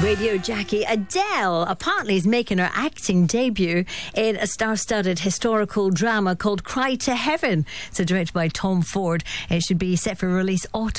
Radio Jackie Adele apparently is making her acting debut in a star-studded historical drama called Cry to Heaven. So directed by Tom Ford. It should be set for release autumn